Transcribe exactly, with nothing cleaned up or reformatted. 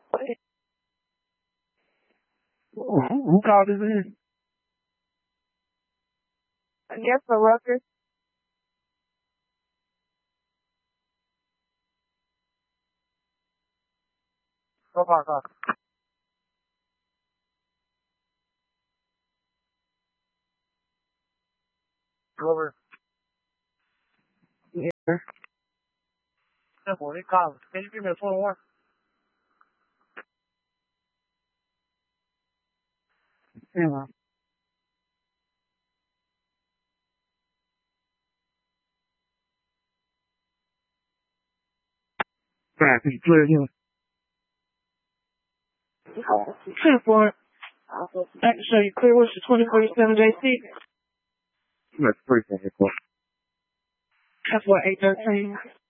Who, who called this in? I guess for Rutgers. Go back up. Go over. Yeah. Simple. They called. Can you give me a twenty-one? Yeah. Right, can you clear him? Ten for it. I can show you clear. What's the twenty forty-seven J C? That's pretty simple. That's what, eight thirteen?